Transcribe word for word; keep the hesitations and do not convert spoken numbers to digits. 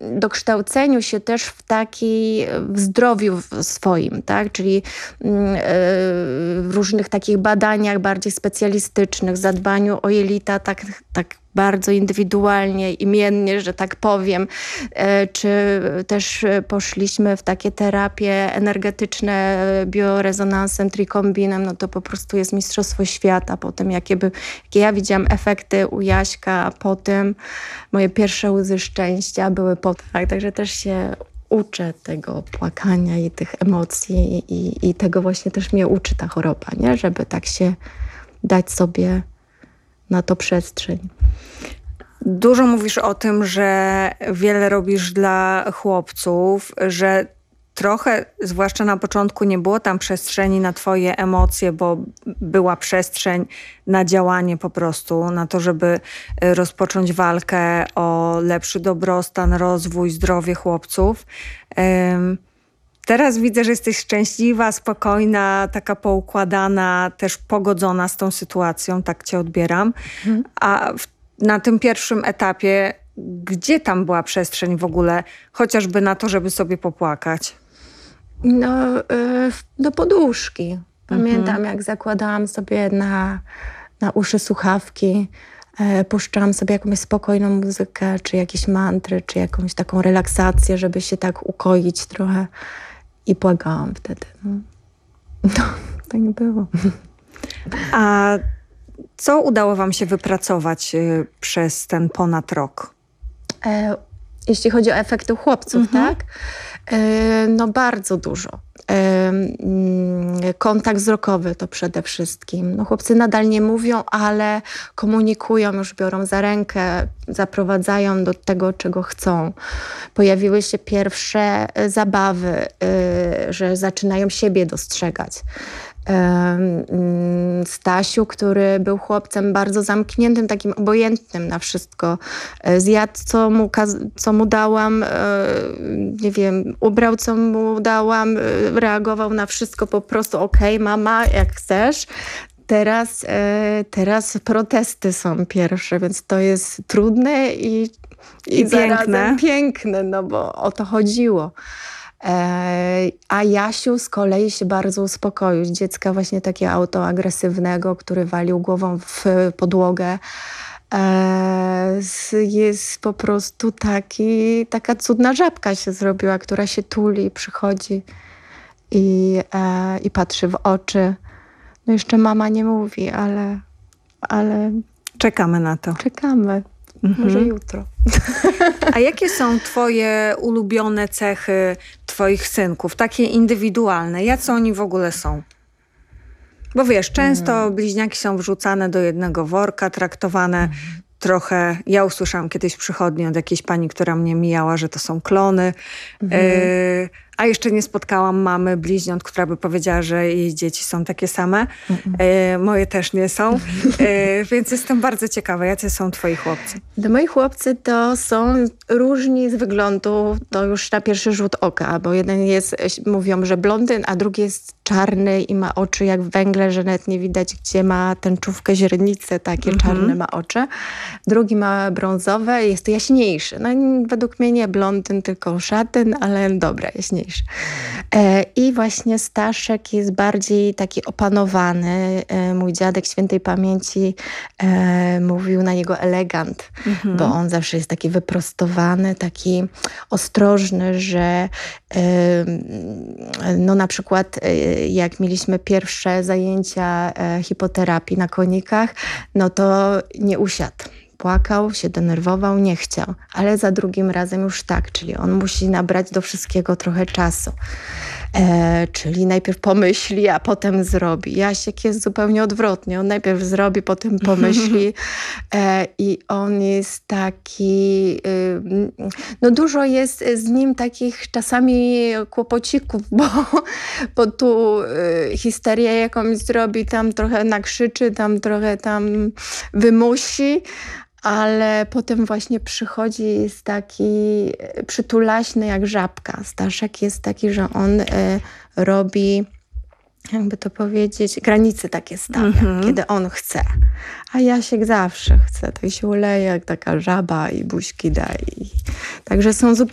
dokształceniu się też w takiej, w zdrowiu swoim, tak? Czyli w różnych takich badaniach bardziej specjalistycznych, zadbaniu o jelita tak, tak bardzo indywidualnie, imiennie, że tak powiem. Czy też poszliśmy w takie terapie energetyczne biorezonansem, trikombinem, no to po prostu jest mistrzostwo świata. Potem jakie, by, jakie ja widziałam efekty u Jaśka, a potem moje pierwsze łzy szczęścia były po tak, także też się uczę tego płakania i tych emocji i, i tego właśnie też mnie uczy ta choroba, nie? Żeby tak się dać sobie na to przestrzeń. Dużo mówisz o tym, że wiele robisz dla chłopców, że trochę, zwłaszcza na początku, nie było tam przestrzeni na twoje emocje, bo była przestrzeń na działanie po prostu, na to, żeby rozpocząć walkę o lepszy dobrostan, rozwój, zdrowie chłopców. Um, Teraz widzę, że jesteś szczęśliwa, spokojna, taka poukładana, też pogodzona z tą sytuacją, tak cię odbieram. Mhm. A w, na tym pierwszym etapie, gdzie tam była przestrzeń w ogóle, chociażby na to, żeby sobie popłakać? No, yy, do poduszki. Pamiętam, mhm. jak zakładałam sobie na, na uszy słuchawki, e, puszczałam sobie jakąś spokojną muzykę, czy jakieś mantry, czy jakąś taką relaksację, żeby się tak ukoić trochę. I płakałam wtedy. No, no tak nie było. A co udało wam się wypracować y, przez ten ponad rok? E, jeśli chodzi o efekty u chłopców, mhm. tak? E, no bardzo dużo. E, kontakt wzrokowy to przede wszystkim. No, chłopcy nadal nie mówią, ale komunikują, już biorą za rękę, zaprowadzają do tego, czego chcą. Pojawiły się pierwsze zabawy, y, że zaczynają siebie dostrzegać. Stasiu, który był chłopcem bardzo zamkniętym, takim obojętnym na wszystko. Zjadł, co mu, co mu dałam, nie wiem, ubrał, co mu dałam, reagował na wszystko po prostu okej, okay, mama, jak chcesz. Teraz, teraz protesty są pierwsze, więc to jest trudne i, i, I piękne. piękne, no bo o to chodziło. A Jasiu z kolei się bardzo uspokoił. Z dziecka właśnie takiego autoagresywnego, który walił głową w podłogę. Jest po prostu taki, taka cudna żabka się zrobiła, która się tuli, przychodzi i, i patrzy w oczy. No jeszcze mama nie mówi, ale, ale... Czekamy na to. Czekamy. Mhm. Może jutro. A jakie są twoje ulubione cechy twoich synków? Takie indywidualne. Jacy oni w ogóle są? Bo wiesz, często hmm. bliźniaki są wrzucane do jednego worka, traktowane hmm. trochę... Ja usłyszałam kiedyś w przychodni od jakiejś pani, która mnie mijała, że to są klony. Hmm. Y A jeszcze nie spotkałam mamy bliźniąt, która by powiedziała, że jej dzieci są takie same. E, moje też nie są. E, więc jestem bardzo ciekawa, jacy są twoi chłopcy? No, moi chłopcy to są różni z wyglądu, to już na pierwszy rzut oka, bo jeden jest, mówią, że blondyn, a drugi jest czarny i ma oczy jak węgle, że nawet nie widać, gdzie ma tęczówkę, źrenice, takie mm-hmm. czarne ma oczy. Drugi ma brązowe i jest to jaśniejszy. No według mnie nie blondyn, tylko szatyn, ale dobra, jaśniejszy. I właśnie Staszek jest bardziej taki opanowany. Mój dziadek świętej pamięci mówił na niego elegant, mhm. bo on zawsze jest taki wyprostowany, taki ostrożny, że no na przykład jak mieliśmy pierwsze zajęcia hipoterapii na konikach, no to nie usiadł. Płakał, się denerwował, nie chciał. Ale za drugim razem już tak, czyli on musi nabrać do wszystkiego trochę czasu. E, czyli najpierw pomyśli, a potem zrobi. Jasiek jest zupełnie odwrotnie. On najpierw zrobi, potem pomyśli. E, I on jest taki... Y, no dużo jest z nim takich czasami kłopocików, bo, bo tu y, histerię jakąś zrobi, tam trochę nakrzyczy, tam trochę tam wymusi. Ale potem właśnie przychodzi, jest taki przytulaśny jak żabka. Staszek jest taki, że on y, robi, jakby to powiedzieć, granice takie stawia, mm-hmm. kiedy on chce. A Jasiek zawsze chce, tak się uleje jak taka żaba i buźki daje. Także są zupełnie